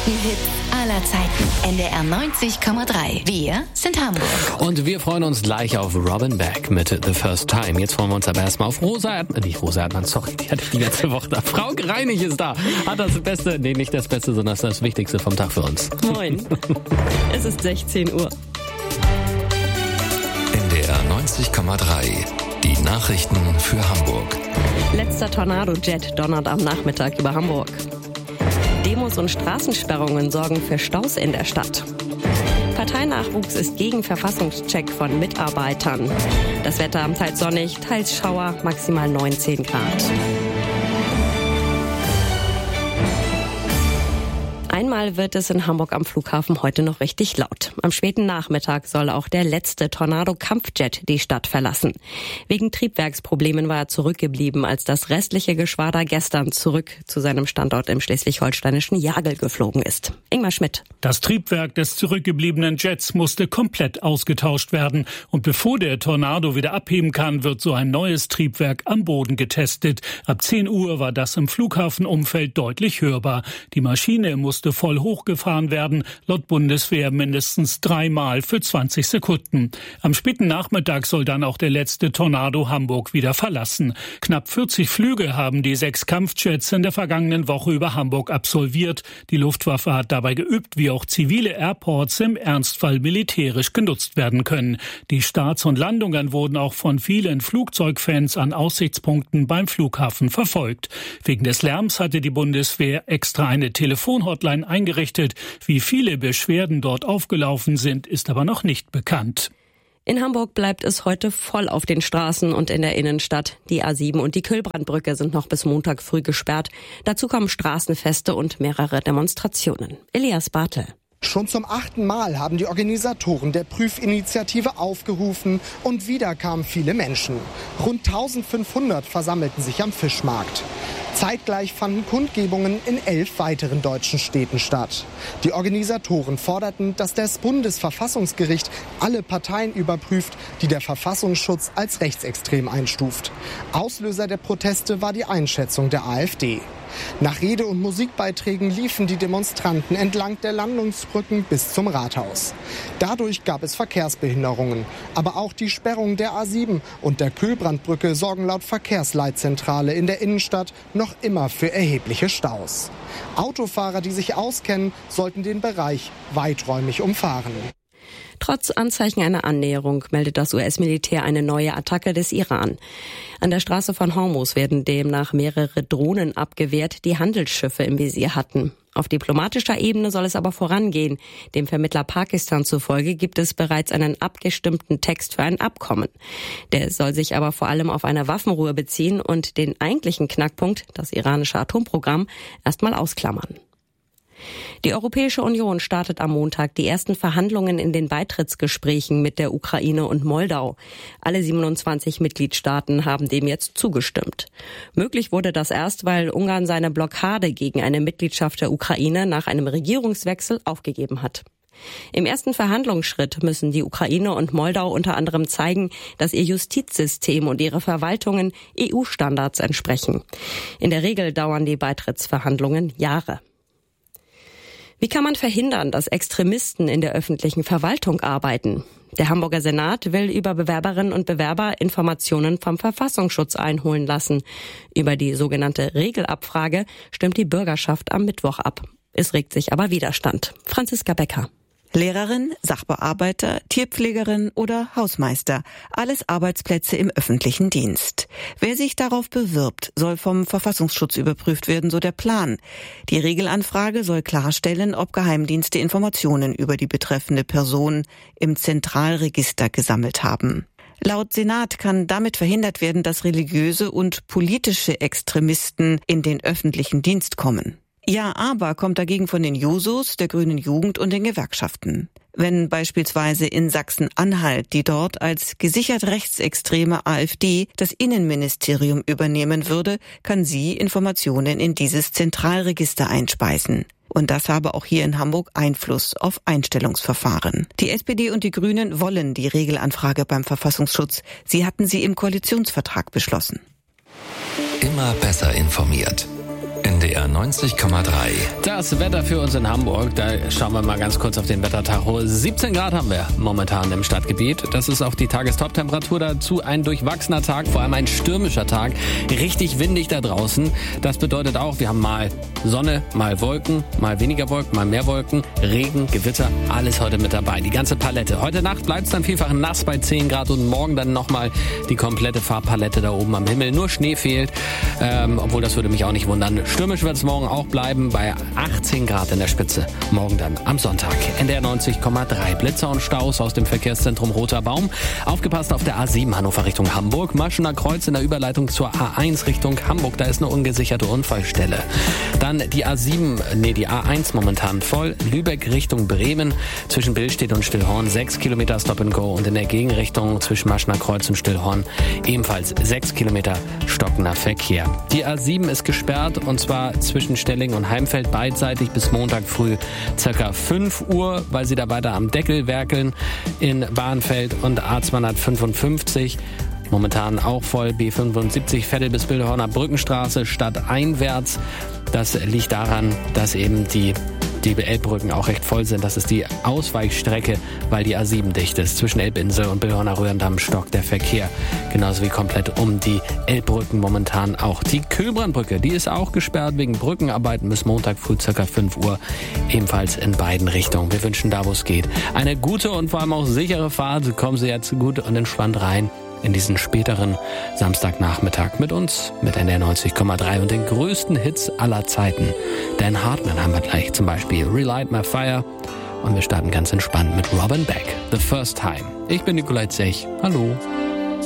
größten Hits aller Zeiten. NDR 90,3. Wir sind Hamburg. Und wir freuen uns gleich auf Robin Beck mit The First Time. Jetzt freuen wir uns aber erstmal auf Rosa Erdmann. Nicht Rosa Erdmann, sorry, die hatte ich die ganze Woche da. Frau Reinig ist da. Hat das Beste, nee, nicht das Beste, sondern das Wichtigste vom Tag für uns. Moin. Es ist 16 Uhr. NDR 90,3. Die Nachrichten für Hamburg. Letzter Tornado-Jet donnert am Nachmittag über Hamburg. Demos und Straßensperrungen sorgen für Staus in der Stadt. Parteinachwuchs ist gegen Verfassungscheck von Mitarbeitern. Das Wetter teils sonnig, teils Schauer, maximal 19 Grad. Einmal wird es in Hamburg am Flughafen heute noch richtig laut. Am späten Nachmittag soll auch der letzte Tornado-Kampfjet die Stadt verlassen. Wegen Triebwerksproblemen war er zurückgeblieben, als das restliche Geschwader gestern zurück zu seinem Standort im schleswig-holsteinischen Jagel geflogen ist. Ingmar Schmidt. Das Triebwerk des zurückgebliebenen Jets musste komplett ausgetauscht werden. Und bevor der Tornado wieder abheben kann, wird so ein neues Triebwerk am Boden getestet. Ab 10 Uhr war das im Flughafenumfeld deutlich hörbar. Die Maschine musste voll hochgefahren werden, laut Bundeswehr mindestens 3-mal für 20 Sekunden. Am späten Nachmittag soll dann auch der letzte Tornado Hamburg wieder verlassen. Knapp 40 Flüge haben die 6 Kampfjets in der vergangenen Woche über Hamburg absolviert. Die Luftwaffe hat dabei geübt, wie auch zivile Airports im Ernstfall militärisch genutzt werden können. Die Starts und Landungen wurden auch von vielen Flugzeugfans an Aussichtspunkten beim Flughafen verfolgt. Wegen des Lärms hatte die Bundeswehr extra eine Telefonhotline eingerichtet. Wie viele Beschwerden dort aufgelaufen sind, ist aber noch nicht bekannt. In Hamburg bleibt es heute voll auf den Straßen und in der Innenstadt. Die A7 und die Kühlbrandbrücke sind noch bis Montag früh gesperrt. Dazu kommen Straßenfeste und mehrere Demonstrationen. Elias Bartel. Schon zum 8. Mal haben die Organisatoren der Prüfinitiative aufgerufen und wieder kamen viele Menschen. Rund 1500 versammelten sich am Fischmarkt. Zeitgleich fanden Kundgebungen in 11 weiteren deutschen Städten statt. Die Organisatoren forderten, dass das Bundesverfassungsgericht alle Parteien überprüft, die der Verfassungsschutz als rechtsextrem einstuft. Auslöser der Proteste war die Einschätzung der AfD. Nach Rede- und Musikbeiträgen liefen die Demonstranten entlang der Landungsbrücken bis zum Rathaus. Dadurch gab es Verkehrsbehinderungen. Aber auch die Sperrung der A7 und der Kühlbrandbrücke sorgen laut Verkehrsleitzentrale in der Innenstadt noch immer für erhebliche Staus. Autofahrer, die sich auskennen, sollten den Bereich weiträumig umfahren. Trotz Anzeichen einer Annäherung meldet das US-Militär eine neue Attacke des Iran. An der Straße von Hormuz werden demnach mehrere Drohnen abgewehrt, die Handelsschiffe im Visier hatten. Auf diplomatischer Ebene soll es aber vorangehen. Dem Vermittler Pakistan zufolge gibt es bereits einen abgestimmten Text für ein Abkommen. Der soll sich aber vor allem auf eine Waffenruhe beziehen und den eigentlichen Knackpunkt, das iranische Atomprogramm, erstmal ausklammern. Die Europäische Union startet am Montag die ersten Verhandlungen in den Beitrittsgesprächen mit der Ukraine und Moldau. Alle 27 Mitgliedstaaten haben dem jetzt zugestimmt. Möglich wurde das erst, weil Ungarn seine Blockade gegen eine Mitgliedschaft der Ukraine nach einem Regierungswechsel aufgegeben hat. Im ersten Verhandlungsschritt müssen die Ukraine und Moldau unter anderem zeigen, dass ihr Justizsystem und ihre Verwaltungen EU-Standards entsprechen. In der Regel dauern die Beitrittsverhandlungen Jahre. Wie kann man verhindern, dass Extremisten in der öffentlichen Verwaltung arbeiten? Der Hamburger Senat will über Bewerberinnen und Bewerber Informationen vom Verfassungsschutz einholen lassen. Über die sogenannte Regelabfrage stimmt die Bürgerschaft am Mittwoch ab. Es regt sich aber Widerstand. Franziska Becker. Lehrerin, Sachbearbeiter, Tierpflegerin oder Hausmeister. Alles Arbeitsplätze im öffentlichen Dienst. Wer sich darauf bewirbt, soll vom Verfassungsschutz überprüft werden, so der Plan. Die Regelanfrage soll klarstellen, ob Geheimdienste Informationen über die betreffende Person im Zentralregister gesammelt haben. Laut Senat kann damit verhindert werden, dass religiöse und politische Extremisten in den öffentlichen Dienst kommen. Ja, aber kommt dagegen von den Jusos, der Grünen Jugend und den Gewerkschaften. Wenn beispielsweise in Sachsen-Anhalt die dort als gesichert rechtsextreme AfD das Innenministerium übernehmen würde, kann sie Informationen in dieses Zentralregister einspeisen. Und das habe auch hier in Hamburg Einfluss auf Einstellungsverfahren. Die SPD und die Grünen wollen die Regelanfrage beim Verfassungsschutz. Sie hatten sie im Koalitionsvertrag beschlossen. Immer besser informiert. NDR 90,3. Das Wetter für uns in Hamburg, da schauen wir mal ganz kurz auf den Wettertacho. 17 Grad haben wir momentan im Stadtgebiet. Das ist auch die Tagestop-Temperatur. Dazu ein durchwachsener Tag, vor allem ein stürmischer Tag. Richtig windig da draußen. Das bedeutet auch, wir haben mal Sonne, mal Wolken, mal weniger Wolken, mal mehr Wolken, Regen, Gewitter, alles heute mit dabei. Die ganze Palette. Heute Nacht bleibt es dann vielfach nass bei 10 Grad und morgen dann nochmal die komplette Farbpalette da oben am Himmel. Nur Schnee fehlt, obwohl das würde mich auch nicht wundern. Stürmisch wird es morgen auch bleiben bei 18 Grad in der Spitze. Morgen dann am Sonntag. NDR 90,3. Blitzer und Staus aus dem Verkehrszentrum Roter Baum. Aufgepasst auf der A7 Hannover Richtung Hamburg. Maschener Kreuz in der Überleitung zur A1 Richtung Hamburg. Da ist eine ungesicherte Unfallstelle. Dann die A1 momentan voll. Lübeck Richtung Bremen. Zwischen Billstedt und Stillhorn 6 Kilometer Stop and Go. Und in der Gegenrichtung zwischen Maschener Kreuz und Stillhorn ebenfalls 6 Kilometer stockender Verkehr. Die A7 ist gesperrt und zwar zwischen Stelling und Heimfeld beidseitig bis Montag früh ca. 5 Uhr, weil sie da weiter am Deckel werkeln in Bahnfeld und A255. Momentan auch voll B75 Vettel bis Bildhorner Brückenstraße stadteinwärts. Das liegt daran, dass eben die Elbbrücken auch recht voll sind. Das ist die Ausweichstrecke, weil die A7 dicht ist. Zwischen Elbinsel und Bildhorner Röhrendamm stockt der Verkehr. Genauso wie komplett um die Elbbrücken momentan auch. Die Kühlbrandbrücke, die ist auch gesperrt wegen Brückenarbeiten bis Montag früh ca. 5 Uhr. Ebenfalls in beiden Richtungen. Wir wünschen da, wo es geht, eine gute und vor allem auch sichere Fahrt. Kommen Sie jetzt gut und entspannt rein in diesen späteren Samstagnachmittag mit uns, mit NDR 90,3 und den größten Hits aller Zeiten. Dan Hartman haben wir gleich, zum Beispiel Relight My Fire. Und wir starten ganz entspannt mit Robin Beck, The First Time. Ich bin Nikolai Zech. Hallo.